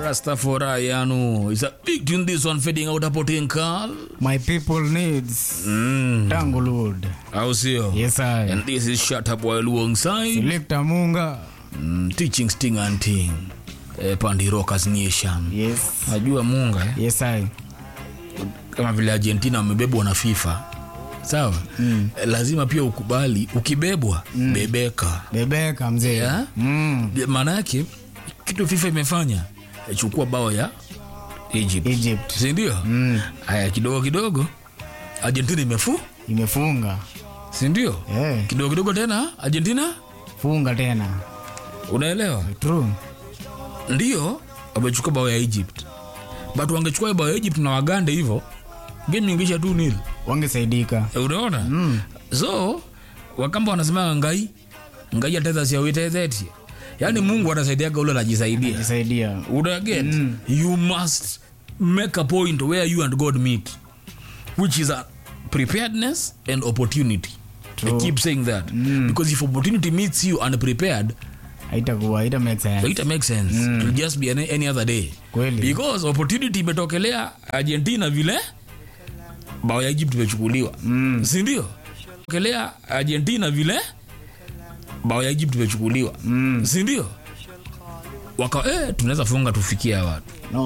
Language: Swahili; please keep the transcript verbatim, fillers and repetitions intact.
Rastafariano. It's a big tune, this one fading out a potential. My people needs Mm. Tanglewood. How sio? Yes, I. And this is Shut Up While Alongside. Selector Munga. Mm, teaching Sting and Ting. Eh, Pandi Rockers Nation. Yes. Najua Munga eh? Yes, I. Kama vile Argentina wamebebwa na FIFA. Sawa? Mm. Lazima pia ukubali ukibebwa mm. bebeka. Bebeka mzee. Yeah? Mm. Maana yake kitu FIFA imefanya chukua bao ya Egypt. Egypt. Si ndio? Mm. Haya kidogo kidogo Argentina imefu Imefunga. si ndio? Eh. Kidogo kidogo tena Argentina Funga tena. unaelewa? True. Ndio wamechukua bao ya Egypt. But wangechukua bao ya Egypt na Waganda hivyo game ingesha tu nil. Wangesaidika. E, unaona? Mm. So wakamba wanasema ngai ngai ataweza siawite zeti. Yaani Mungu anasaidia ule anajisaidia. Anajisaidia. Una get? Mm. You must make a point where you and God meet, which is a preparedness and opportunity. True. I keep saying that Mm. because if opportunity meets you unprepared, Haitakuwa, haita make sense. it makes sense. Mm. It will just be any, any other day. Kweli. Because opportunity imetokelea Argentina vile bao ya Egypt imechukuliwa. Mm. Si ndio? Tokelea Argentina vile bao ya Egypt imechukuliwa. Mm. Si ndio? Waka eh tunaweza funga tufikia watu.